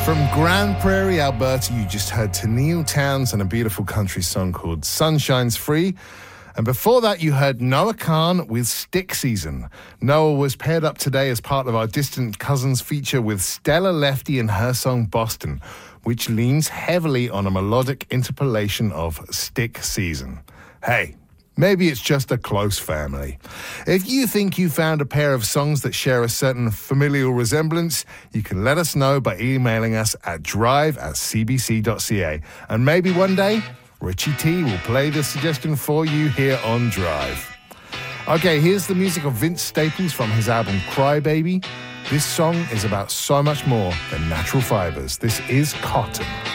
From Grand Prairie, Alberta, you just heard Tennille Townes and a beautiful country song called Sunshine's Free. And before that, you heard Noah Kahan with Stick Season. Noah was paired up today as part of our Distant Cousins feature with Stella Lefty and her song Boston, which leans heavily on a melodic interpolation of Stick Season. Hey, maybe it's just a close family. If you think you found a pair of songs that share a certain familial resemblance, you can let us know by emailing us at drive@cbc.ca. And maybe one day, Richie T will play the suggestion for you here on Drive. Okay, here's the music of Vince Staples from his album Cry Baby. This song is about so much more than natural fibers. This is Cotton.